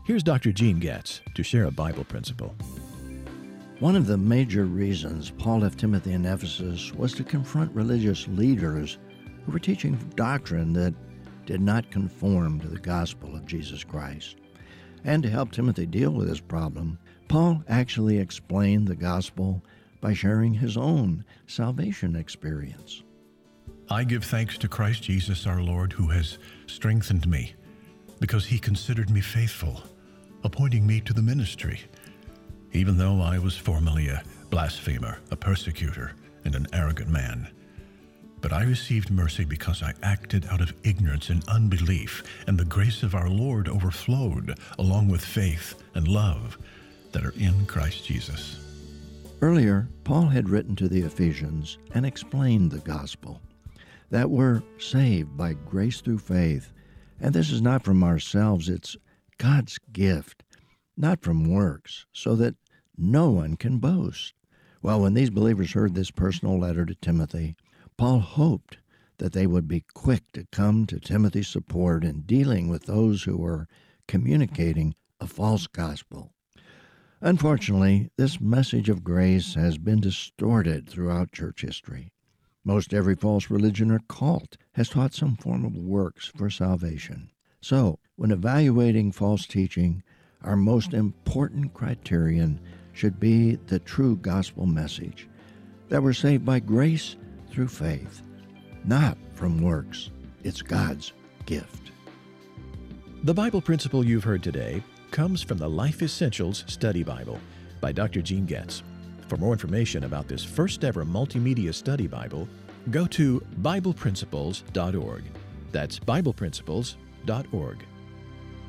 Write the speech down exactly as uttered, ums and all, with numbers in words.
Here's Doctor Gene Getz to share a Bible principle. One of the major reasons Paul left Timothy in Ephesus was to confront religious leaders who were teaching doctrine that did not conform to the gospel of Jesus Christ. And to help Timothy deal with this problem, Paul actually explained the gospel by sharing his own salvation experience. I give thanks to Christ Jesus our Lord, who has strengthened me, because he considered me faithful, appointing me to the ministry, even though I was formerly a blasphemer, a persecutor, and an arrogant man. But I received mercy because I acted out of ignorance and unbelief, and the grace of our Lord overflowed, along with faith and love that are in Christ Jesus. Earlier, Paul had written to the Ephesians and explained the gospel, that we're saved by grace through faith, and this is not from ourselves, it's God's gift, not from works, so that no one can boast. Well, when these believers heard this personal letter to Timothy, Paul hoped that they would be quick to come to Timothy's support in dealing with those who were communicating a false gospel. Unfortunately, this message of grace has been distorted throughout church history. Most every false religion or cult has taught some form of works for salvation. So, when evaluating false teaching, our most important criterion should be the true gospel message, that we're saved by grace through faith, not from works. It's God's gift. The Bible principle you've heard today comes from the Life Essentials Study Bible by Doctor Gene Getz. For more information about this first-ever multimedia study Bible, go to Bible Principles dot org. That's Bible Principles dot org.